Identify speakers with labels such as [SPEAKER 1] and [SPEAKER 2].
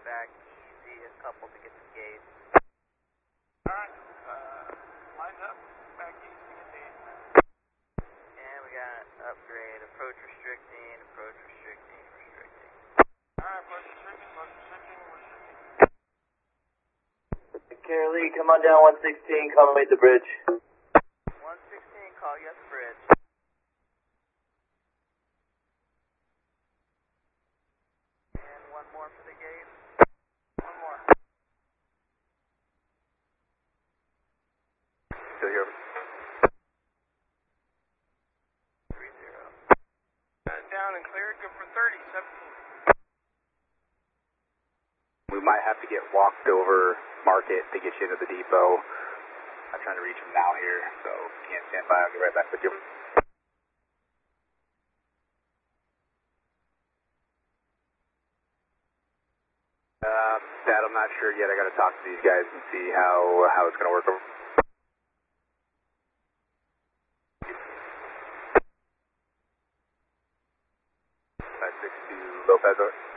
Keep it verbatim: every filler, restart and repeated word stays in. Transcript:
[SPEAKER 1] back easy, a couple to get the gate.
[SPEAKER 2] Alright, uh, lined up, back east to get the gate.
[SPEAKER 1] And we got upgrade, approach restricting, approach restricting, restricting.
[SPEAKER 2] Alright, approach restricting, approach restricting, restricting.
[SPEAKER 3] Carolee, come on down one sixteen, come meet the bridge.
[SPEAKER 1] one sixteen, call you at the bridge. And one more for the gate.
[SPEAKER 2] One more.
[SPEAKER 4] Still here.
[SPEAKER 1] three zero.
[SPEAKER 2] Uh, down and cleared, good for thirty, seventeen.
[SPEAKER 4] We might have to get walked over Market to get you into the depot. I'm trying to reach him now here, so can't stand by. I'll get right back with you. Um, Dad, I'm not sure yet. I got to talk to these guys and see how how it's going to work. five six two Lopez.